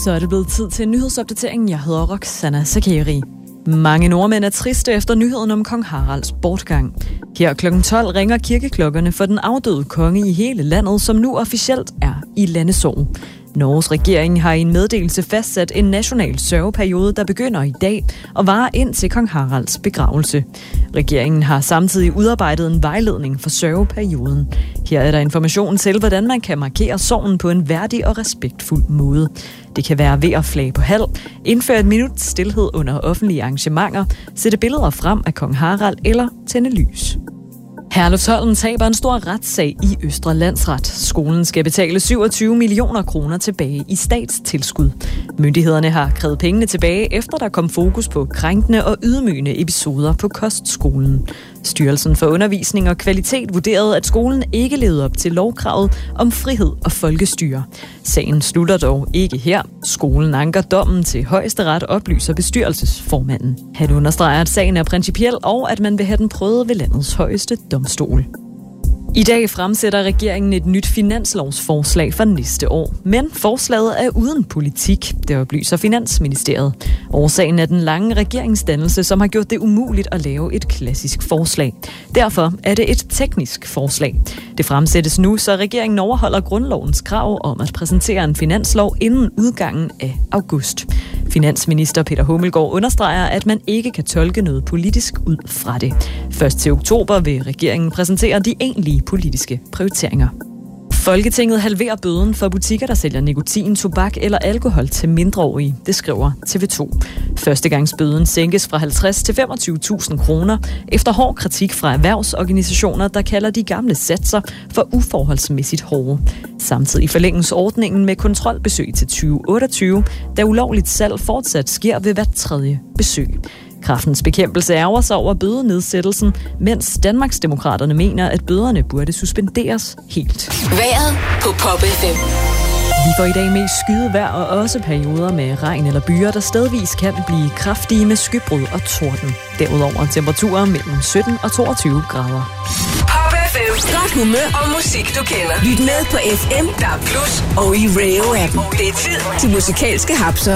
Så er det blevet tid til en nyhedsopdatering. Jeg hedder Roxana Sakeri. Mange nordmænd er triste efter nyheden om kong Haralds bortgang. Her kl. 12 ringer kirkeklokkerne for den afdøde konge i hele landet, som nu officielt er i landesorg. Norges regering har i en meddelelse fastsat en national sørgeperiode, der begynder i dag og varer ind til kong Haralds begravelse. Regeringen har samtidig udarbejdet en vejledning for sørgeperioden. Her er der information til, hvordan man kan markere sorgen på en værdig og respektfuld måde. Det kan være ved at flage på halv, indføre et minut stilhed under offentlige arrangementer, sætte billeder frem af kong Harald eller tænde lys. Herlufsholm taber en stor retssag i Østre Landsret. Skolen skal betale 27 millioner kroner tilbage i statstilskud. Myndighederne har krævet pengene tilbage, efter der kom fokus på krænkende og ydmygende episoder på kostskolen. Styrelsen for Undervisning og Kvalitet vurderede, at skolen ikke levede op til lovkravet om frihed og folkestyre. Sagen slutter dog ikke her. Skolen anker dommen til Højesteret, oplyser bestyrelsesformanden. Han understreger, at sagen er principiel og at man vil have den prøvet ved landets højeste domstol. I dag fremsætter regeringen et nyt finanslovsforslag for næste år, men forslaget er uden politik, det oplyser Finansministeriet. Årsagen er den lange regeringsdannelse, som har gjort det umuligt at lave et klassisk forslag. Derfor er det et teknisk forslag. Det fremsættes nu, så regeringen overholder grundlovens krav om at præsentere en finanslov inden udgangen af august. Finansminister Peter Hummelgaard understreger, at man ikke kan tolke noget politisk ud fra det. Først til oktober vil regeringen præsentere de egentlige politiske prioriteringer. Folketinget halverer bøden for butikker, der sælger nikotin, tobak eller alkohol til mindreårige, det skriver TV2. Førstegangsbøden sænkes fra 50 til 25.000 kroner efter hård kritik fra erhvervsorganisationer, der kalder de gamle satser for uforholdsmæssigt hårde. Samtidig forlænges ordningen med kontrolbesøg til 2028, da ulovligt salg fortsat sker ved hvert tredje besøg. Kræftens Bekæmpelse ærger sig over bødenedsættelsen, mens Danmarksdemokraterne mener, at bøderne burde suspenderes helt. Vejret på Pop FM. Vi får i dag mest skyet vejr og også perioder med regn eller byer, der stedvis kan blive kraftige med skybrud og torden. Derudover temperaturer mellem 17 og 22 grader. Pop FM. Godt humør og musik, du kender. Lyt med på FM, der er Plus og i Radio-appen. Det er tid til musikalske hapser.